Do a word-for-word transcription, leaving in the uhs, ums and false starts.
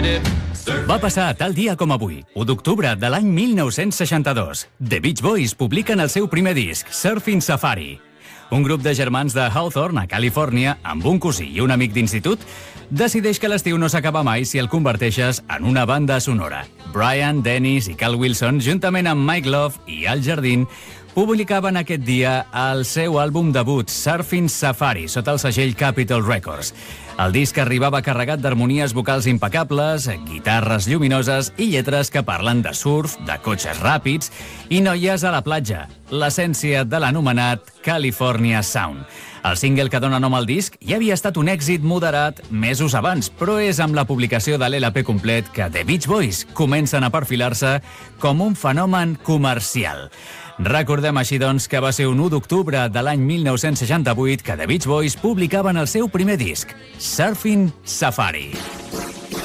Va passar tal dia com avui, u d'octubre de l'any mil nou-cents seixanta-dos. The Beach Boys publiquen el seu primer disc, Surfing Safari. Un grup de germans de Hawthorne, a Califòrnia, amb un cosí i un amic d'institut, decideix que l'estiu no s'acaba mai si el converteixes en una banda sonora. Brian, Dennis i Cal Wilson, juntament amb Mike Love i Al Jardine, publicaven aquest dia el seu àlbum debut, Surfing Safari, sota el segell Capitol Records. El disc arribava carregat d'harmonies vocals impecables, guitarres lluminoses i lletres que parlen de surf, de cotxes ràpids i noies a la platja, l'essència de l'anomenat California Sound. El single que dona nom al disc ja havia estat un èxit moderat mesos abans, però és amb la publicació de l'L P complet que The Beach Boys comencen a perfilar-se com un fenomen comercial. Recordem així, doncs, que va ser un u d'octubre de l'any mil nou-cents seixanta-vuit que The Beach Boys publicaven el seu primer disc, Surfing Safari.